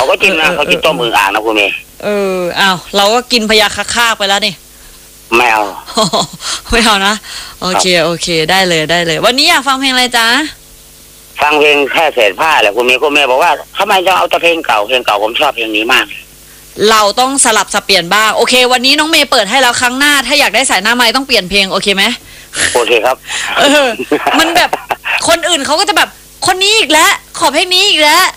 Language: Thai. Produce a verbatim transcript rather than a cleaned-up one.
เขาก็กินนะเขากินต้มอึ่งอ่างนะคุณเมย์เอออ้าวเราก็กินพยาคฆาไปแล้วนี่ไม่เอาไม่เอานะโอเคโอเคได้เลยได้เลยวันนี้อยากฟังเพลงอะไรจ๊ะฟังเพลงแค่เศษผ้าแหละคุณเมย์คุณเมย์บอกว่าทำไมจะเอาแต่เพลงเก่าเพลงเก่าผมชอบเพลงนี้มากเราต้องสลับสับเปลี่ยนบ้างโอเควันนี้น้องเมย์เปิดให้แล้วครั้งหน้าถ้าอยากได้สายหน้าไม้ต้องเปลี่ยนเพลงโอเคไหมโอเคครับเออมันแบบคนอื่นเขาก็จะแบบคนนี้อีกแล้วขอเพลงนี้อีกแล้ว